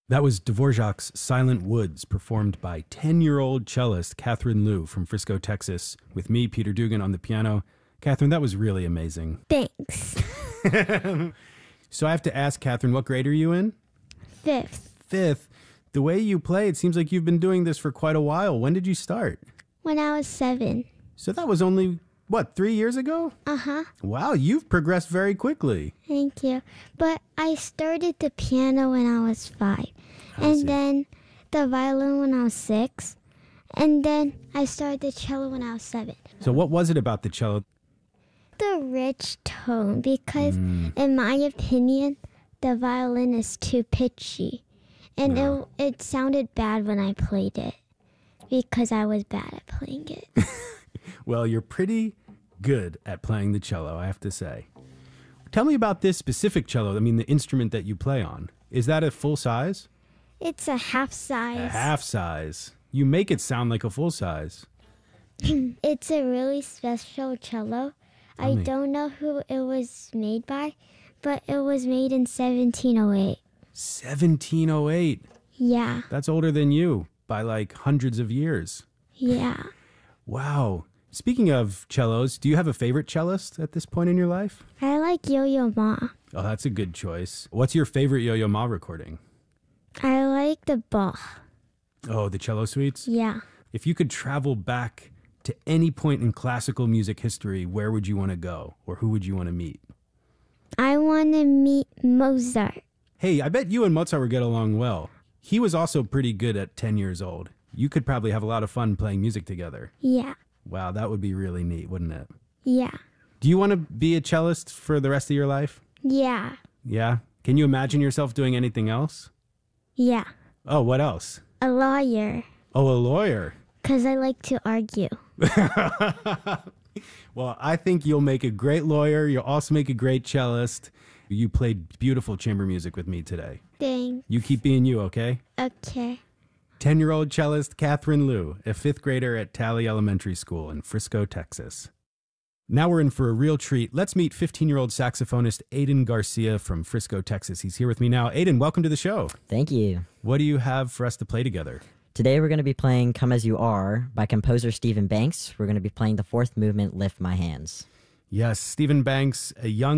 That was Dvorak's Silent Woods, performed by 10-year-old cellist Catherine Liu from Frisco, Texas, with me, Peter Dugan, on the piano. Catherine, that was really amazing. Thanks. So I have to ask, Catherine, what grade are you in? Fifth, Fifth. The way you play, it seems like you've been doing this for quite a while. When did you start? when I was 7. So that was only, 3 years ago? Uh-huh. Wow, you've progressed very quickly. Thank you. But I started the piano when I was 5. see. And then the violin when I was 6. And then I started the cello when I was 7. So what was it about the cello? The rich tone, because in my opinion, the violin is too pitchy. And it sounded bad when I played it because I was bad at playing it. Well, you're pretty good at playing the cello, I have to say. Tell me about this specific cello, the instrument that you play on. Is that a full size? It's a half size. A half size. You make it sound like a full size. It's a really special cello. I me. don't know who it was made by, but it was made in 1708. 1708. Yeah, That's older than you by like hundreds of years. yeah. Wow. Speaking of cellos, do you have a favorite cellist at this point in your life? I like Yo-Yo Ma. Oh, that's a good choice. What's your favorite Yo-Yo Ma recording? I like the Bach. Oh, the cello suites? Yeah. If you could travel back to any point in classical music history, where would you want to go? Or who would you want to meet? I want to meet Mozart. Hey, I bet you and Mozart would get along well. He was also pretty good at 10 years old. You could probably have a lot of fun playing music together. Yeah, Wow, that would be really neat, wouldn't it? yeah, Do you want to be a cellist for the rest of your life? yeah, Yeah? Can you imagine yourself doing anything else? yeah. Oh, what else? A lawyer, Oh, a lawyer. because I like to argue. Well, I think you'll make a great lawyer. You'll also make a great cellist. You played beautiful chamber music with me today. Thanks. You keep being you, okay? Okay. 10-year-old cellist Catherine Liu, a 5th grader at Tally Elementary School in Frisco, Texas. Now we're in for a real treat. Let's meet 15-year-old saxophonist Aiden Garcia from Frisco, Texas. He's here with me now. Aiden, welcome to the show. Thank you. What do you have for us to play together? Today we're going to be playing Come As You Are by composer Stephen Banks. We're going to be playing the 4th movement, Lift My Hands. Yes, Stephen Banks, a young